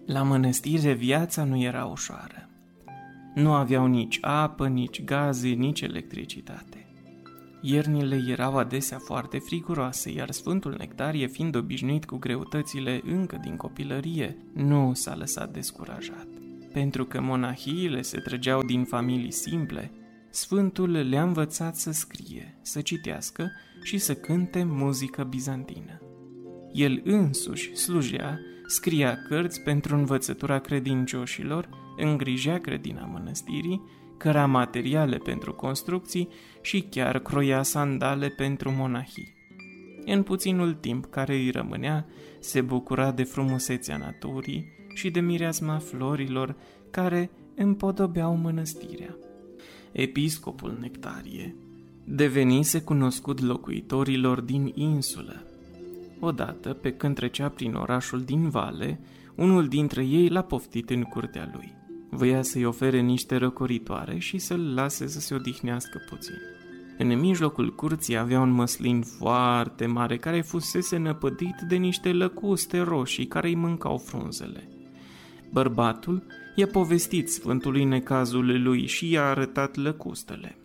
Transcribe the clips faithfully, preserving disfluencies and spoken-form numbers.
La mănăstire viața nu era ușoară. Nu aveau nici apă, nici gaze, nici electricitate. Iernile erau adesea foarte friguroase, iar Sfântul Nectarie, fiind obișnuit cu greutățile încă din copilărie, nu s-a lăsat descurajat. Pentru că monahiile se trăgeau din familii simple, Sfântul le-a învățat să scrie, să citească și să cânte muzică bizantină. El însuși slujea, scria cărți pentru învățătura credincioșilor, îngrijea grădina mănăstirii, căra materiale pentru construcții și chiar croia sandale pentru monahii. În puținul timp care îi rămânea, se bucura de frumusețea naturii și de mireasma florilor care împodobeau mănăstirea. Episcopul Nectarie devenise cunoscut locuitorilor din insulă. Odată, pe când trecea prin orașul din vale, unul dintre ei l-a poftit în curtea lui. Voia să-i ofere niște răcoritoare și să-l lase să se odihnească puțin. În mijlocul curții avea un măslin foarte mare care fusese năpădit de niște lăcuste roșii care îi mâncau frunzele. Bărbatul i-a povestit Sfântului necazul lui și i-a arătat lăcustele.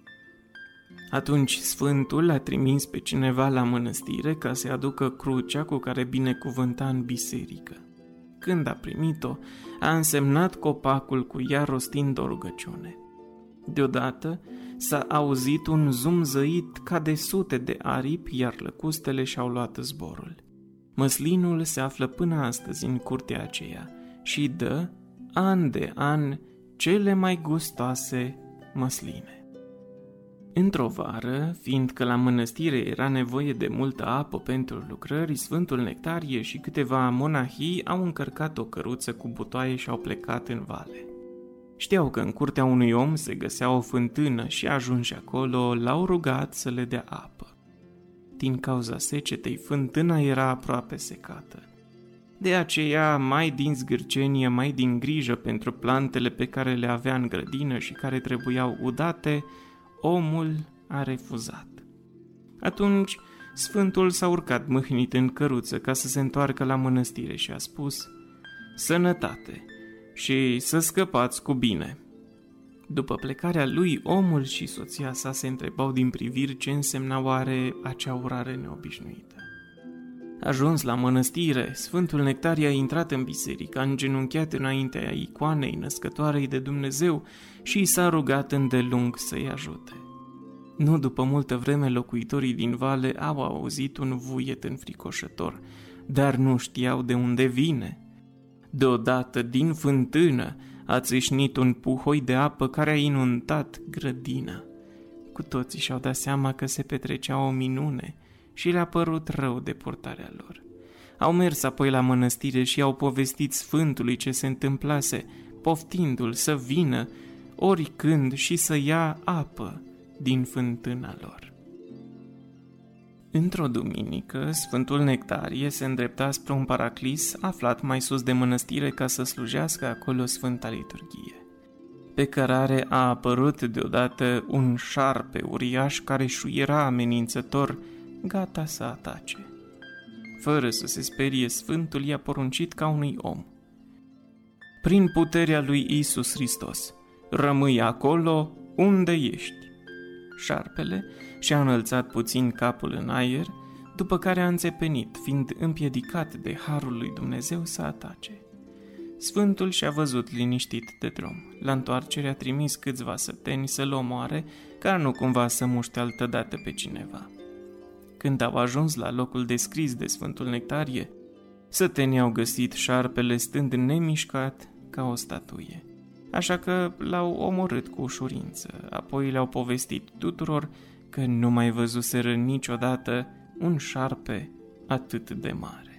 Atunci Sfântul a trimis pe cineva la mănăstire ca să aducă crucea cu care binecuvânta în biserică. Când a primit-o, a însemnat copacul cu ea rostind o rugăciune. Deodată s-a auzit un zumzăit ca de sute de aripi, iar lăcustele și-au luat zborul. Măslinul se află până astăzi în curtea aceea și dă, an de an, cele mai gustoase măsline. Într-o vară, fiindcă la mănăstire era nevoie de multă apă pentru lucrări, Sfântul Nectarie și câteva monahii au încărcat o căruță cu butoaie și au plecat în vale. Știau că în curtea unui om se găsea o fântână și ajunși acolo, l-au rugat să le dea apă. Din cauza secetei, fântâna era aproape secată. De aceea, mai din zgârcenie, mai din grijă pentru plantele pe care le avea în grădină și care trebuiau udate, omul a refuzat. Atunci, Sfântul s-a urcat mâhnit în căruță ca să se întoarcă la mănăstire și a spus: "Sănătate și să scăpați cu bine." După plecarea lui, omul și soția sa se întrebau din priviri ce însemna oare acea urare neobișnuită. Ajuns la mănăstire, Sfântul Nectarie a intrat în biserică, a îngenunchiat înaintea icoanei născătoarei de Dumnezeu și i s-a rugat îndelung să-i ajute. Nu după multă vreme, locuitorii din vale au auzit un vuiet înfricoșător, dar nu știau de unde vine. Deodată, din fântână, a țâșnit un puhoi de apă care a inundat grădina. Cu toții și-au dat seama că se petrecea o minune și le-a părut rău de purtarea lor. Au mers apoi la mănăstire și au povestit Sfântului ce se întâmplase, poftindu-l să vină oricând și să ia apă din fântâna lor. Într-o duminică, Sfântul Nectarie se îndrepta spre un paraclis aflat mai sus de mănăstire ca să slujească acolo Sfânta Liturghie. Pe cărare a apărut deodată un șarpe uriaș care șuiera amenințător, gata să atace. Fără să se sperie, Sfântul i-a poruncit ca unui om: "Prin puterea lui Iisus Hristos, rămâi acolo unde ești." Șarpele și-a înălțat puțin capul în aer, după care a înțepenit, fiind împiedicat de harul lui Dumnezeu să atace. Sfântul și-a văzut liniștit de drum. La întoarcere a trimis câțiva săteni să-l omoare, ca nu cumva să muște altădată pe cineva. Când au ajuns la locul descris de Sfântul Nectarie, sătenii au găsit șarpele stând nemișcat ca o statuie. Așa că l-au omorât cu ușurință, apoi le-au povestit tuturor că nu mai văzuseră niciodată un șarpe atât de mare.